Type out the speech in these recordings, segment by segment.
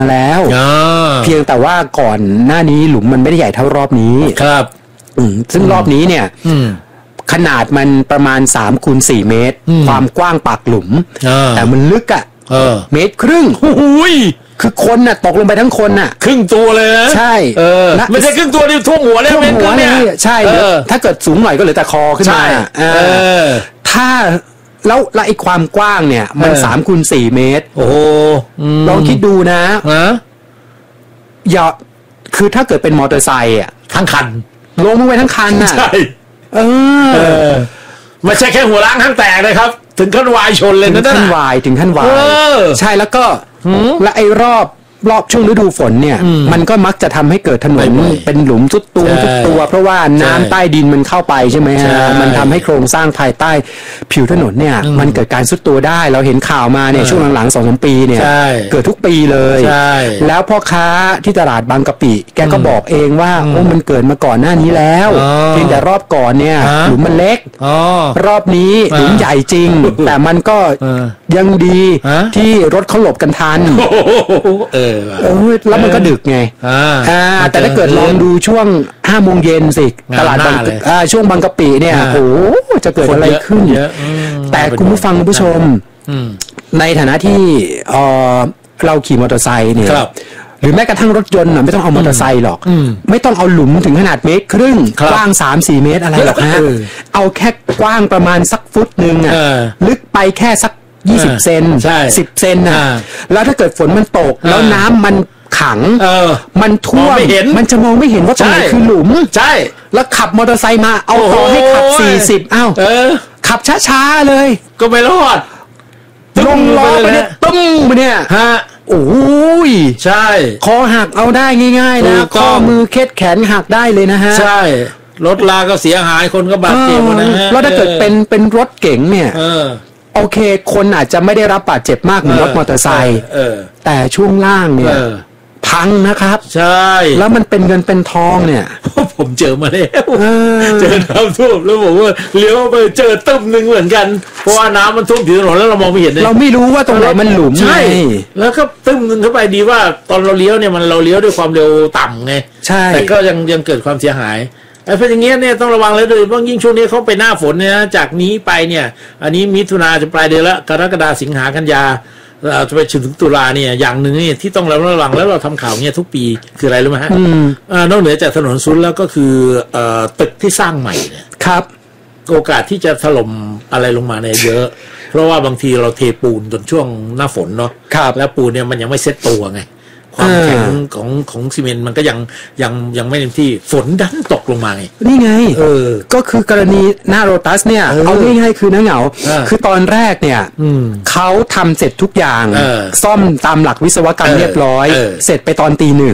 แล้วเพียงแต่ว่าก่อนหน้านี้หลุมมันไม่ได้ใหญ่เท่ารอบนี้ครับซึ่งรอบนี้เนี่ยขนาดมันประมาณ3 คูณ 4 เมตรความกว้างปากหลุมแต่มันลึก1.5 เมตรคือคนน่ะตกลงไปทั้งคนน่ะครึ่งตัวเลยนะใช่ไม่ใช่ครึ่งตัวนี่ท่วมหัวเลยท่วมหัวเนี่ยใช่ถ้าเกิดสูงหน่อยก็เหลือแต่คอขึ้นมาถ้าแล้วไอ้ความกว้างเนี่ยมัน3 คูณ 4 เมตรโอ้ลองคิดดูนะอย่าคือถ้าเกิดเป็นมอเตอร์ไซค์ทั้งคันลงไปทั้งคันน่ะใช่ไม่ใช่แค่หัวล้างทั้งแตกเลยครับถึงขั้นวายชนเลยนะถึงขั้นวายใช่แล้วก็และไอ้รอบช่วงฤดูฝนเนี่ยมันก็มักจะทำให้เกิดถนนเป็นหลุมทุกตัวเพราะว่าน้ำใต้ดินมันเข้าไปใช่ไหมฮะมันทำให้โครงสร้างภายใต้ผิวถนนเนี่ยมันเกิดการทรุดตัวได้เราเห็นข่าวมาเนี่ยช่วงหลังๆ 2-3 ปีเนี่ยเกิดทุกปีเลยแล้วพ่อค้าที่ตลาดบางกะปิแกก็บอกเองว่าโอ้มันเกิดมาก่อนหน้านี้แล้วเพียงแต่รอบก่อนเนี่ยหลุมมันเล็กรอบนี้หลุมใหญ่จริงแต่มันก็ยังดีที่รถเขาหลบกันทันแล้วมันก็ดึกไงแต่ถ้าเกิดลองดูช่วง 5 โมงเย็นสิตลาดช่วงบางกะปิเนี่ยโอ้จะเกิดอะไรขึ้นแต่คุณผู้ฟังคุณผู้ชมในฐานะที่เราขี่มอเตอร์ไซค์เนี่ยหรือแม้กระทั่งรถยนต์ไม่ต้องเอามอเตอร์ไซค์หรอกไม่ต้องเอาหลุมถึงขนาด1.5 เมตรกว้าง 3-4 เมตรอะไรหรอกฮะเอาแค่กว้างประมาณสักฟุตนึงลึกไปแค่สัก20 เซน10 เซนแล้วถ้าเกิดฝนมันตกแล้วน้ำมันขังมันท่วมมันจะมองไม่เห็นว่าตรงไหนคือหลุมใช่แล้วขับมอเตอร์ไซค์มาเอาต่อให้ขับ40ขับช้าๆเลยก็ไม่รอดลงล้อไปเนี่ยตึ้มไปเนี่ยโอ้ยใช่คอหักเอาได้ง่ายๆนะข้อมือเคล็ดแขนหักได้เลยนะฮะใช่รถลาก็เสียหายคนก็บาดเจ็บนะฮะแล้วถ้าเกิดเป็นรถเก๋งเนี่ยโอเคคนอาจจะไม่ได้รับบาดเจ็บมากเหมือนรถมอเตอร์ไซค์แต่ช่วงล่างเนี่ยพังนะครับใช่แล้วมันเป็นเงินเป็นทองเนี่ยผมเจอมาแล้วเจอน้ำท่วมแล้วบอกว่าเลี้ยวไปเจอตึ้มนึงเหมือนกันเพราะว่าน้ำมันท่วมถึงถนนแล้วเรามองไม่เห็นเลยเราไม่รู้ว่าตรงไหนมันหลุมใช่แล้วก็ตึ้มนึงเข้าไปดีว่าตอนเราเลี้ยวเนี่ยเราเลี้ยวด้วยความเร็วต่ำไงใช่แต่ก็ยังเกิดความเสียหายไอ้เพราะอย่างเงี้ยเนี่ยต้องระวังเลยโดยเฉพาะยิ่งช่วงนี้เขาไปหน้าฝนเนี่ยจากนี้ไปเนี่ยอันนี้มิถุนาจะปลายเดือนละกรกฎาคมสิงหากันยาจะไปถึงตุลาเนี่ยอย่างหนึ่งนี่ที่ต้องระวังแล้วเราทำข่าวเนี่ยทุกปีคืออะไรรู้ไหมฮะนอกเหนือจากถนนซุนแล้วก็คือตึกที่สร้างใหม่เนี่ยครับโอกาสที่จะถล่มอะไรลงมาเนี่ยเยอะเพราะว่าบางทีเราเทปูนจนช่วงหน้าฝนเนาะแล้วปูนเนี่ยมันยังไม่เซ็ตตัวไงความแข็งของซีเมนต์มันก็ยังไม่เต็มที่ฝนดันตกลงมาไงนี่ไงก็คือกรณีหน้าโรตัสเนี่ยเอาง่ายๆคือน้าเหงาคือตอนแรกเนี่ยเขาทำเสร็จทุกอย่างซ่อมตามหลักวิศวกรรมเรียบร้อยเสร็จไปตอน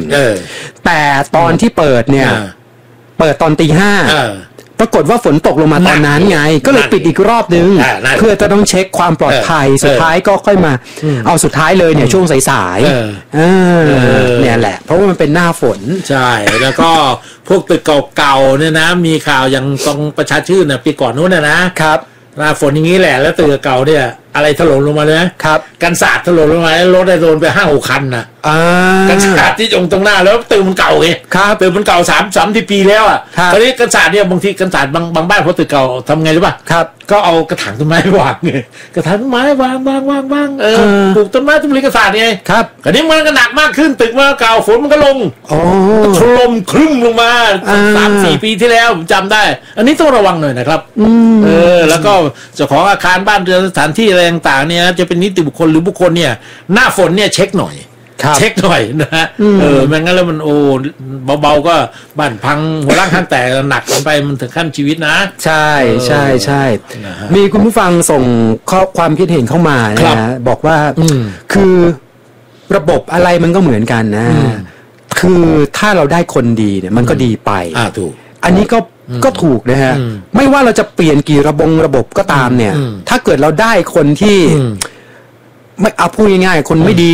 1:00 แต่ตอนที่เปิดเนี่ยเปิดตอน 5:00ปรากฏว่าฝนตกลงมาตอนนั้นไงก็เลยปิดอีกรอบนึงเพื่อจะต้องเช็คความปลอดภัยสุดท้ายก็ค่อยมาเอาสุดท้ายเลยเนี่ยช่วงสายๆเนี่ยแหละเพราะว่ามันเป็นหน้าฝนใช่แล้วก็พวกตึกเก่าๆเนี่ยนะมีข่าวอย่างตรงประชาชื่นนะปีก่อนนู้นนะครับหน้าฝนอย่างนี้แหละแล้วตึกเก่าเนี่ยอะไรถล่มลงมาเลยครับกันศาสตร์ถล่มลงมาแล้วรถได้โดนไป 5-6 คันน่ะกันศาสตร์ที่ตรงหน้าแล้วตึกมันเก่าไงตึกมันเก่า30 ปีแล้วอ่ะตอนนี้กันศาสตร์เนี่ยบางทีกันศาสตร์บางบ้านพอตึกเก่าทำไงรู้ป่ะก็เอากระถางต้นไม้วางไงกระถางต้นไม้วางปลูกต้นไม้ต้นมะลิกระถางไงครับอันนี้มันก็หนักมากขึ้นตึกมันเก่าฝนมันก็ลงถล่มครึ่มลงมา 3-4 ปีที่แล้วผมจำได้อันนี้ต้องระวังหน่อยนะครับแล้วก็เจ้าของอาคารบ้านเรือนสถานที่อะไรต่างๆเนี่ยจะเป็นนิติบุคคลหรือบุคคลเนี่ยหน้าฝนเนี่ยเช็คหน่อยนะฮะไม่งั้นแล้วมันเบาๆก็บ้านพังหัวร่างข้างแตกหนักลงไปมันถึงขั้นชีวิตนะใช่มีคุณผู้ฟังส่งข้อความคิดเห็นเข้ามานะบอกว่าคือระบบอะไรมันก็เหมือนกันนะคือถ้าเราได้คนดีเนี่ยมันก็ดีไปถูกอันนี้ก็ถูกนะฮะไม่ว่าเราจะเปลี่ยนกี่ระบบก็ตามเนี่ยถ้าเกิดเราได้คนที่ไม่เอาพูดง่ายๆคนไม่ดี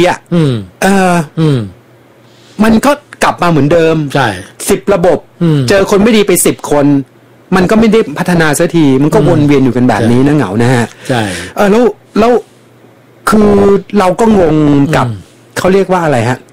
มันก็กลับมาเหมือนเดิมใช่ 10 ระบบเจอคนไม่ดีไป10 คนมันก็ไม่ได้พัฒนาสักทีมันก็วนเวียนอยู่กันแบบนี้นะเหงานะฮะใช่แล้วคือเราก็งงกับเขาเรียกว่าอะไรฮะ